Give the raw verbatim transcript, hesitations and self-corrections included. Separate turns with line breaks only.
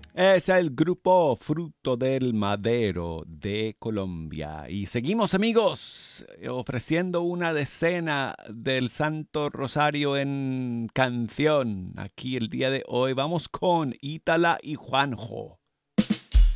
Es el grupo Fruto del Madero de Colombia. Y seguimos amigos ofreciendo una decena del Santo Rosario en canción. Aquí el día de hoy vamos con Ítala y Juanjo.